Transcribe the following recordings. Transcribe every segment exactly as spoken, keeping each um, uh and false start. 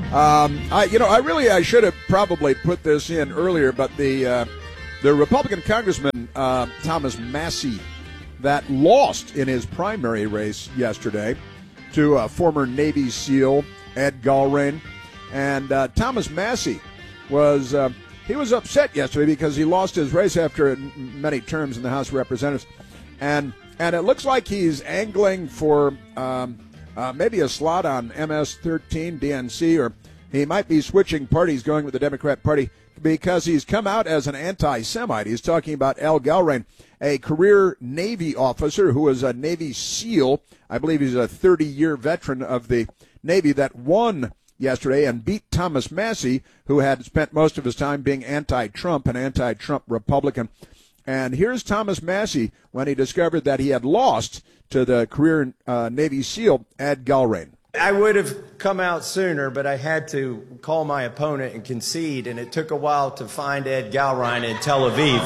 Um, I, you know, I really, I should have probably put this in earlier, but the uh, the Republican Congressman uh, Thomas Massie that lost in his primary race yesterday to uh, former Navy SEAL Ed Gallrein, and uh, Thomas Massie was uh, he was upset yesterday because he lost his race after many terms in the House of Representatives, and and it looks like he's angling for um, uh, maybe a slot on M S thirteen D N C, or he might be switching parties, going with the Democrat Party, because he's come out as an anti-Semite. He's talking about Al Gallrein, a career Navy officer who was a Navy SEAL. I believe he's a thirty-year veteran of the Navy that won yesterday and beat Thomas Massie, who had spent most of his time being anti-Trump, an anti-Trump Republican. And here's Thomas Massie when he discovered that he had lost to the career uh, Navy SEAL Ed Gallrein. I would have come out sooner, but I had to call my opponent and concede, and it took a while to find Ed Gallrein in Tel Aviv.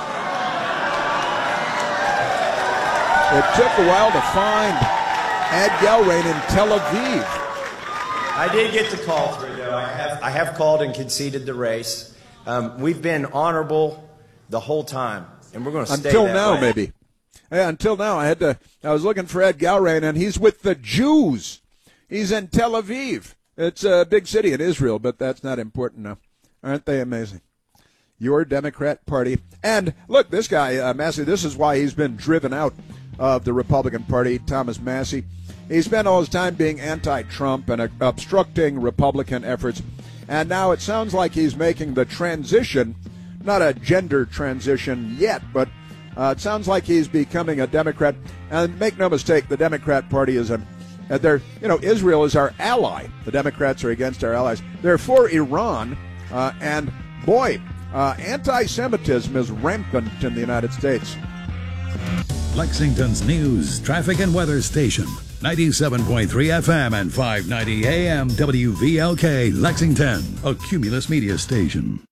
It took a while to find Ed Gallrein in Tel Aviv. I did get the call through, though. I have, I have called and conceded the race. Um, we've been honorable the whole time, and we're going to stay until that now, way. maybe. Yeah, until now, I had to. I was looking for Ed Gallrein, and he's with the Jews. He's in Tel Aviv. It's a big city in Israel, but that's not important now. Aren't they amazing? Your Democrat Party. And look, this guy, uh, Massie, this is why he's been driven out of the Republican Party, Thomas Massie. He spent all his time being anti-Trump and uh, obstructing Republican efforts. And now it sounds like he's making the transition, not a gender transition yet, but uh, it sounds like he's becoming a Democrat. And make no mistake, the Democrat Party is a Uh, they're, you know, Israel is our ally. The Democrats are against our allies. They're for Iran, uh, and boy, uh, anti-Semitism is rampant in the United States. Lexington's news, traffic, and weather station. ninety-seven point three F M and five ninety A M W V L K, Lexington, a Cumulus media station.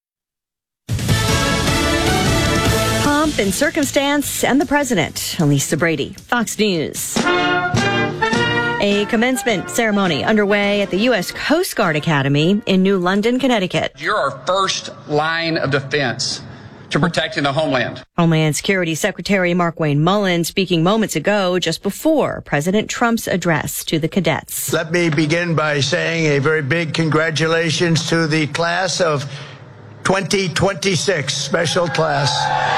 Pomp and circumstance and the president. Lisa Brady, Fox News. A commencement ceremony underway at the U S Coast Guard Academy in New London, Connecticut. You're our first line of defense to protecting the homeland. Homeland Security Secretary Markwayne Mullin speaking moments ago, just before President Trump's address to the cadets. Let me begin by saying a very big congratulations to the class of twenty twenty-six, special class.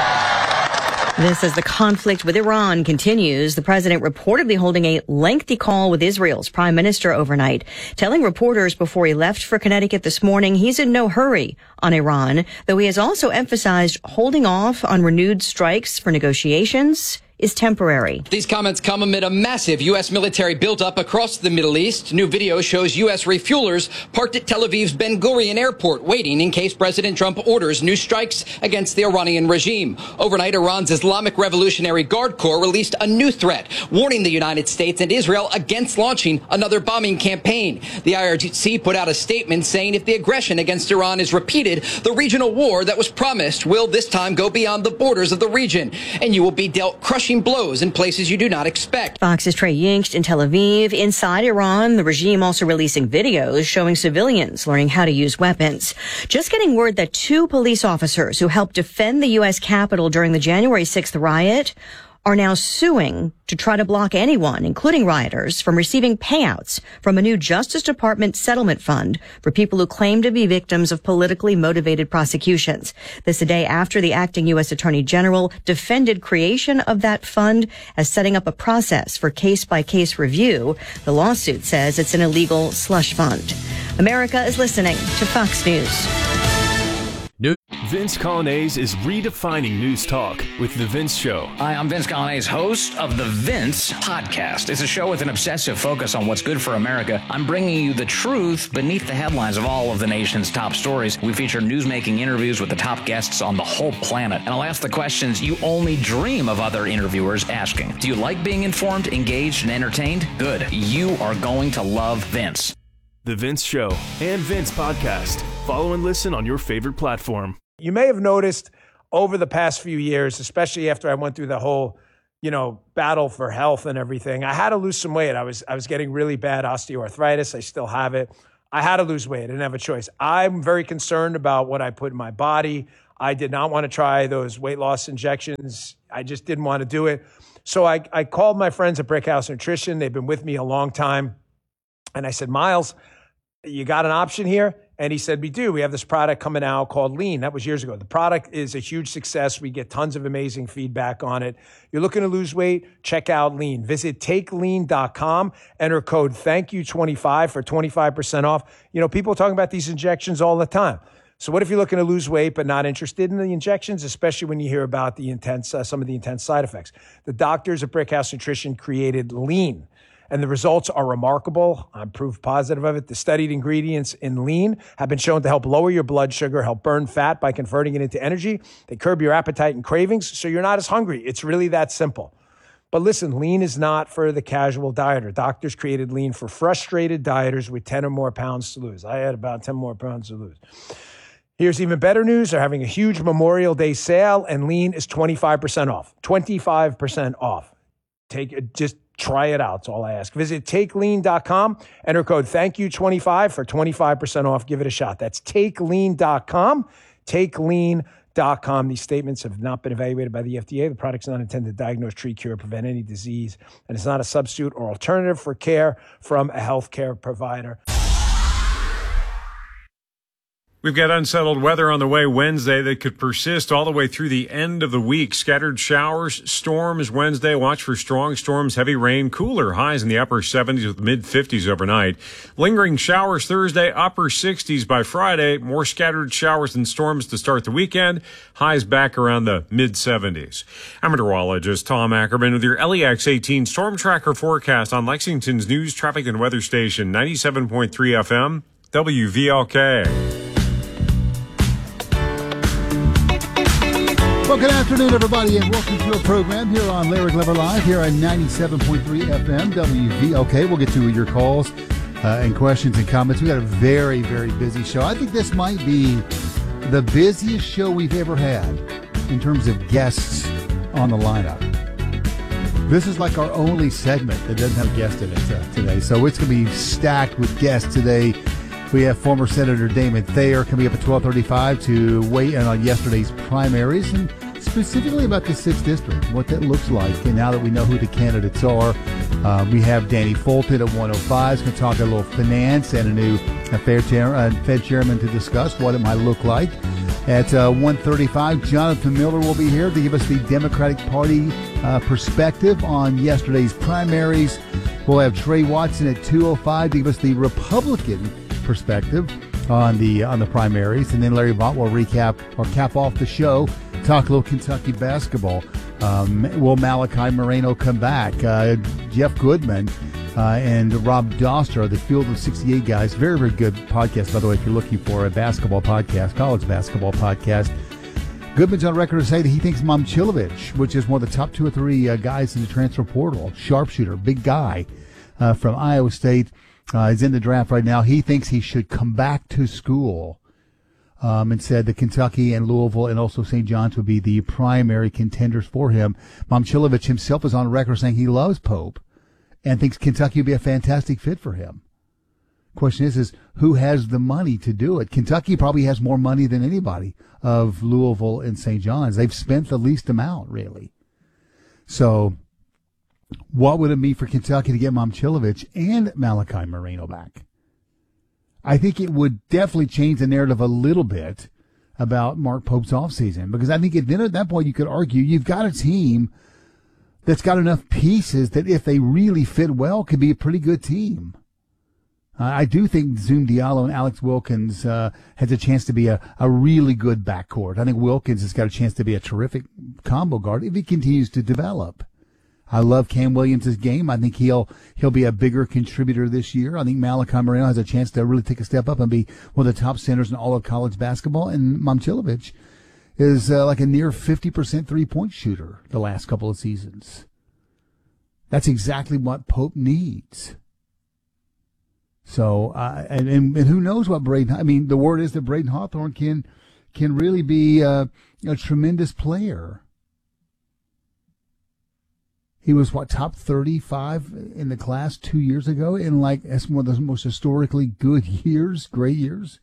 This as the conflict with Iran continues. The president reportedly holding a lengthy call with Israel's prime minister overnight, telling reporters before he left for Connecticut this morning he's in no hurry on Iran, though he has also emphasized holding off on renewed strikes for negotiations is temporary. These comments come amid a massive U S military buildup across the Middle East. New video shows U S refuelers parked at Tel Aviv's Ben Gurion airport, waiting in case President Trump orders new strikes against the Iranian regime. Overnight, Iran's Islamic Revolutionary Guard Corps released a new threat, warning the United States and Israel against launching another bombing campaign. The I R G C put out a statement saying if the aggression against Iran is repeated, the regional war that was promised will this time go beyond the borders of the region, and you will be dealt crushing blows in places you do not expect. Fox's Trey Yingst in Tel Aviv. Inside Iran, the regime also releasing videos showing civilians learning how to use weapons. Just getting word that two police officers who helped defend the U S Capitol during the January sixth riot are now suing to try to block anyone, including rioters, from receiving payouts from a new Justice Department settlement fund for people who claim to be victims of politically motivated prosecutions. This a day after the acting U S Attorney General defended creation of that fund as setting up a process for case-by-case review. The lawsuit says it's an illegal slush fund. America is listening to Fox News. Vince Coglianese is redefining news talk with The Vince Show. Hi, I'm Vince Coglianese, host of The Vince Podcast. It's a show with an obsessive focus on what's good for America. I'm bringing you the truth beneath the headlines of all of the nation's top stories. We feature news-making interviews with the top guests on the whole planet. And I'll ask the questions you only dream of other interviewers asking. Do you like being informed, engaged, and entertained? Good. You are going to love Vince. The Vince Show and Vince Podcast. Follow and listen on your favorite platform. You may have noticed over the past few years, especially after I went through the whole, you know, battle for health and everything, I had to lose some weight. I was I was getting really bad osteoarthritis. I still have it. I had to lose weight. I didn't have a choice. I'm very concerned about what I put in my body. I did not want to try those weight loss injections. I just didn't want to do it. So I, I called my friends at Brickhouse Nutrition. They've been with me a long time. And I said, Miles, you got an option here? And he said, we do. We have this product coming out called Lean. That was years ago. The product is a huge success. We get tons of amazing feedback on it. You're looking to lose weight? Check out Lean. Visit take lean dot com. Enter code thank you twenty-five for twenty-five percent off. You know, people are talking about these injections all the time. So what if you're looking to lose weight but not interested in the injections, especially when you hear about the intense, uh, some of the intense side effects? The doctors at Brickhouse Nutrition created Lean, and the results are remarkable. I'm proof positive of it. The studied ingredients in Lean have been shown to help lower your blood sugar, help burn fat by converting it into energy. They curb your appetite and cravings, so you're not as hungry. It's really that simple. But listen, Lean is not for the casual dieter. Doctors created Lean for frustrated dieters with ten or more pounds to lose. I had about ten more pounds to lose. Here's even better news. They're having a huge Memorial Day sale, and Lean is twenty-five percent off. twenty-five percent off. Take it, just try it out. That's all I ask. Visit take lean dot com. Enter code thank you twenty-five for twenty-five percent off. Give it a shot. That's take lean dot com. take lean dot com. These statements have not been evaluated by the F D A. The product's not intended to diagnose, treat, cure, prevent any disease, and it's not a substitute or alternative for care from a healthcare provider. We've got unsettled weather on the way Wednesday that could persist all the way through the end of the week. Scattered showers, storms Wednesday. Watch for strong storms, heavy rain, cooler highs in the upper seventies with mid fifties overnight. Lingering showers Thursday, upper sixties by Friday. More scattered showers and storms to start the weekend. Highs back around the mid seventies. I'm meteorologist Tom Ackerman with your L E X eighteen Storm Tracker forecast on Lexington's news, traffic, and weather station, ninety-seven point three F M, W V L K. Well, good afternoon, everybody, and welcome to a program here on Larry Glover Live here on ninety-seven point three F M, W V L K. We'll get to your calls uh, and questions and comments. We got a very, very busy show. I think this might be the busiest show we've ever had in terms of guests on the lineup. This is like our only segment that doesn't have a guest in it uh, today, so it's going to be stacked with guests today. We have former Senator Damon Thayer coming up at twelve thirty-five to weigh in on yesterday's primaries and specifically about the sixth District, what that looks like. And now that we know who the candidates are, uh, we have Danny Fulton at one oh five. He's going to talk a little finance and a new uh, Fed, chair, uh, Fed chairman to discuss what it might look like. At uh, one thirty-five, Jonathan Miller will be here to give us the Democratic Party uh, perspective on yesterday's primaries. We'll have Trey Watson at two oh five to give us the Republican perspective on the on the primaries, and then Larry Vaught will recap or cap off the show, talk a little Kentucky basketball. Um, will Malachi Moreno come back? Uh, Jeff Goodman uh, and Rob Doster, the Field of sixty-eight guys. Very, very good podcast, by the way, if you're looking for a basketball podcast, college basketball podcast. Goodman's on record to say that he thinks Momcilovic, which is one of the top two or three uh, guys in the transfer portal, sharpshooter, big guy uh, from Iowa State, Uh, he's in the draft right now. He thinks he should come back to school um, and said that Kentucky and Louisville and also Saint John's would be the primary contenders for him. Momcilovic himself is on record saying he loves Pope and thinks Kentucky would be a fantastic fit for him. Question is, is who has the money to do it? Kentucky probably has more money than anybody of Louisville and Saint John's. They've spent the least amount, really. So what would it mean for Kentucky to get Momcilovic and Malachi Moreno back? I think it would definitely change the narrative a little bit about Mark Pope's offseason, because I think at, then at that point you could argue you've got a team that's got enough pieces that if they really fit well could be a pretty good team. Uh, I do think Zoom Diallo and Alex Wilkins uh, has a chance to be a, a really good backcourt. I think Wilkins has got a chance to be a terrific combo guard if he continues to develop. I love Cam Williams' game. I think he'll he'll be a bigger contributor this year. I think Malachi Moreno has a chance to really take a step up and be one of the top centers in all of college basketball. And Momcilovic is uh, like a near fifty percent three-point shooter the last couple of seasons. That's exactly what Pope needs. So, uh, and, and and who knows what Braden, I mean, the word is that Braden Hawthorne can, can really be uh, a tremendous player. He was, what, top thirty-five in the class two years ago in, like, that's one of the most historically good years, great years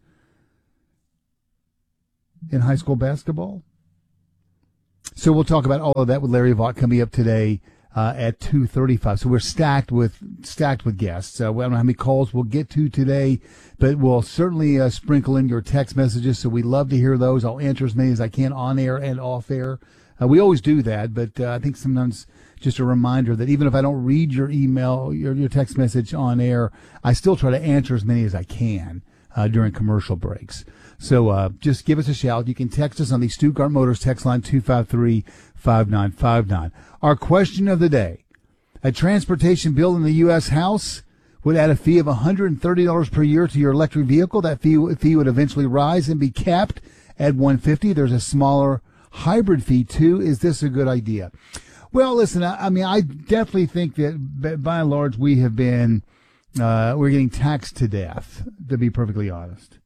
in high school basketball. So we'll talk about all of that with Larry Vaught coming up today uh, at two thirty-five. So we're stacked with stacked with guests. Uh, we don't know how many calls we'll get to today, but we'll certainly uh, sprinkle in your text messages. So we love to hear those. I'll answer as many as I can on air and off air. Uh, we always do that, but uh, I think sometimes just a reminder that even if I don't read your email, your, your text message on air, I still try to answer as many as I can uh, during commercial breaks. So uh, just give us a shout. You can text us on the Stuttgart Motors text line two five three, five nine five nine. Our question of the day: a transportation bill in the U S House would add a fee of one hundred thirty dollars per year to your electric vehicle. That fee, fee would eventually rise and be capped at one hundred fifty dollars. There's a smaller hybrid fee too. Is this a good idea? Well, listen, I, I mean, I definitely think that by and large we have been, uh, we're getting taxed to death, to be perfectly honest.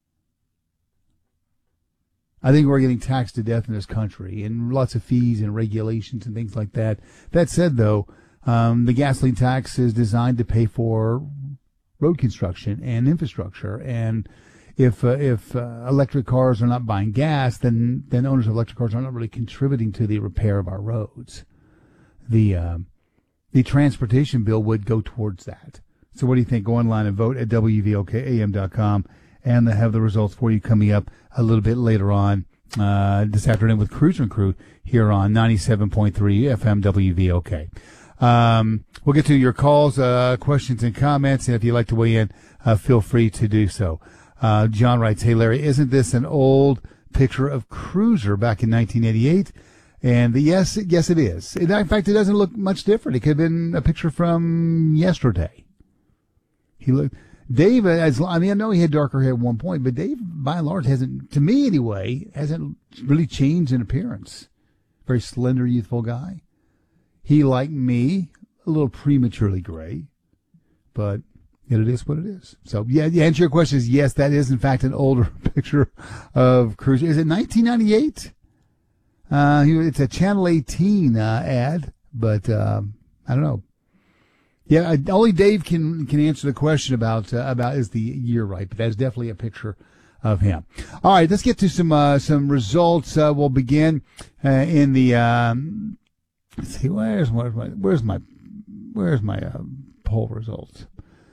I think we're getting taxed to death in this country, and lots of fees and regulations and things like that. That said, though, um, the gasoline tax is designed to pay for road construction and infrastructure, and if uh, if uh, electric cars are not buying gas, then then owners of electric cars are not really contributing to the repair of our roads. The uh, the transportation bill would go towards that. So what do you think? Go online and vote at W V O K A M dot com, and they'll have the results for you coming up a little bit later on uh, this afternoon with Cruiser and Crew here on ninety-seven point three F M W V O K. Um, we'll get to your calls, uh, questions, and comments, and if you'd like to weigh in, uh, feel free to do so. Uh, John writes, "Hey Larry, isn't this an old picture of Cruiser back in nineteen eighty-eight?" And the, yes, yes, it is. In fact, it doesn't look much different. It could have been a picture from yesterday. He looked, Dave, as, I mean, I know he had darker hair at one point, but Dave, by and large, hasn't, to me anyway, hasn't really changed in appearance. Very slender, youthful guy. He, like me, a little prematurely gray, but it is what it is. So, yeah, the answer to your question is yes, that is, in fact, an older picture of Cruiser. Is it nineteen ninety-eight? Uh, it's a Channel eighteen uh, ad, but um, I don't know. Yeah, only Dave can can answer the question about uh, about is the year right, but that's definitely a picture of him. All right, let's get to some uh, some results. Uh, we'll begin uh, in the. Um, let's see, where's my where's my where's my uh, poll results?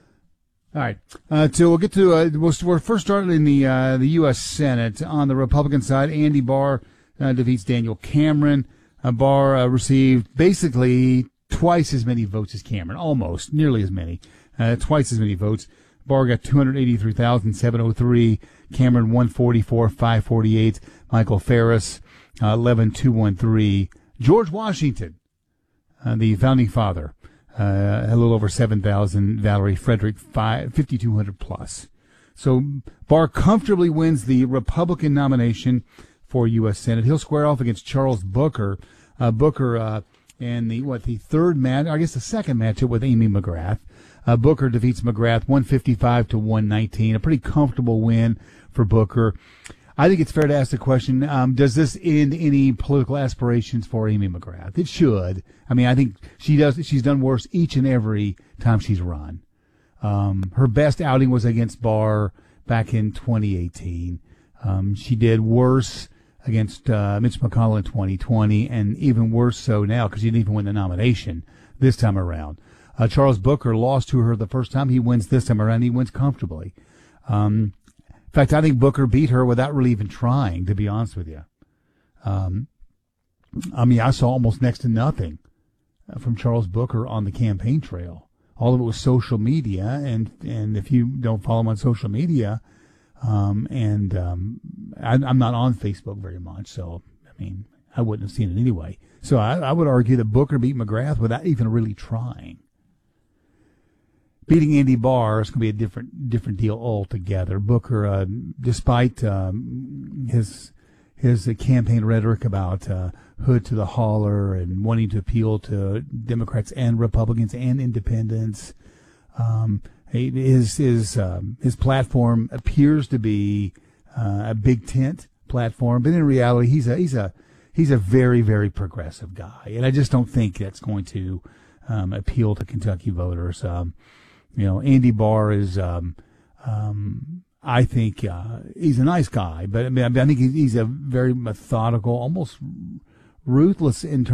All right, uh, so we'll get to uh, we'll, we're first starting in the uh, the U S Senate. On the Republican side, Andy Barr Uh, defeats Daniel Cameron. Uh, Barr uh, received basically twice as many votes as Cameron, almost, nearly as many, uh, twice as many votes. Barr got two hundred eighty-three thousand seven hundred three, Cameron one hundred forty-four thousand five hundred forty-eight, Michael Farris uh, eleven thousand two hundred thirteen. George Washington, uh, the founding father, uh, a little over seven thousand, Valerie Frederick five thousand two hundred plus. So Barr comfortably wins the Republican nomination for U S Senate. He'll square off against Charles Booker. Uh, Booker, uh, and the, what, the third match, I guess the second matchup with Amy McGrath. Uh, Booker defeats McGrath one fifty-five to one nineteen. A pretty comfortable win for Booker. I think it's fair to ask the question, um, does this end any political aspirations for Amy McGrath? It should. I mean, I think she does, she's done worse each and every time she's run. Um, her best outing was against Barr back in twenty eighteen. Um, she did worse against uh, Mitch McConnell in twenty twenty, and even worse so now because he didn't even win the nomination this time around. Uh, Charles Booker lost to her the first time. He wins this time around. He wins comfortably. Um, in fact, I think Booker beat her without really even trying, to be honest with you. Um, I mean, I saw almost next to nothing from Charles Booker on the campaign trail. All of it was social media, and, and if you don't follow him on social media, Um, and, um, I, I'm not on Facebook very much, so, I mean, I wouldn't have seen it anyway. So I, I would argue that Booker beat McGrath without even really trying. Beating Andy Barr is going to be a different, different deal altogether. Booker, uh, despite, um, his, his uh, campaign rhetoric about, uh, hood to the holler and wanting to appeal to Democrats and Republicans and independents, um, His his um, his platform appears to be uh, a big tent platform, but in reality, he's a he's a he's a very, very progressive guy. And I just don't think that's going to um, appeal to Kentucky voters. Um, you know, Andy Barr is, um, um, I think uh, he's a nice guy, but I mean, I think he's a very methodical, almost ruthless in terms